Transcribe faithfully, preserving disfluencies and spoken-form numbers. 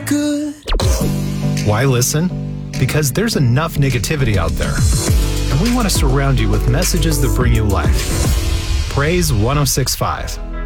good. Why listen? Because there's enough negativity out there. And we want to surround you with messages that bring you life. Praise one oh six point five.